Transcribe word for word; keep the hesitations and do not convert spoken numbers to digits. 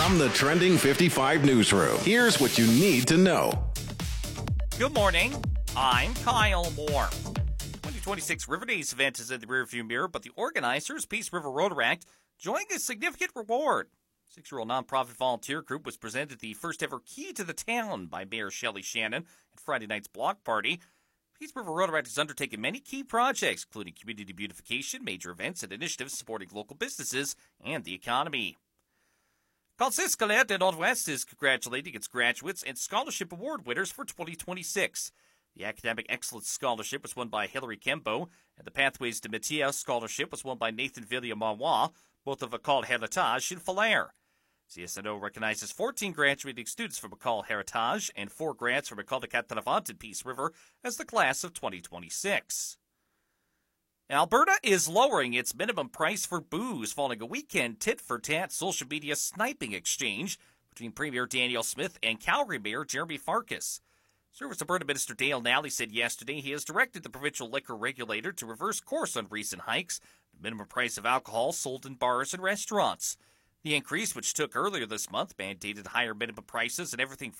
From the Trending fifty-five newsroom, here's what you need to know. Good morning. I'm Kyle Moore. twenty twenty-six River Days event is in the rearview mirror, but the organizers, Peace River Rotaract, joined a significant reward. Six-year-old nonprofit volunteer group was presented the first-ever Key to the Town by Mayor Shelley Shannon at Friday night's block party. Peace River Rotaract has undertaken many key projects, including community beautification, major events, and initiatives supporting local businesses and the economy. Conseil Scolaire de Nord-Ouest is congratulating its graduates and scholarship award winners for twenty twenty-six. The Academic Excellence Scholarship was won by Hilary Kembo, and the Pathways de Métier Scholarship was won by Nathan Villiers-Manoir, both of École Héritage in Falaire. C S N O recognizes fourteen graduating students from École Héritage and four grants from École de Quatre-Vingts in Peace River as the class of twenty twenty-six. Alberta is lowering its minimum price for booze following a weekend tit-for-tat social media sniping exchange between Premier Danielle Smith and Calgary Mayor Jeremy Farkas. Service Alberta Minister Dale Nally said yesterday he has directed the provincial liquor regulator to reverse course on recent hikes, the minimum price of alcohol sold in bars and restaurants. The increase, which took earlier this month, mandated higher minimum prices and everything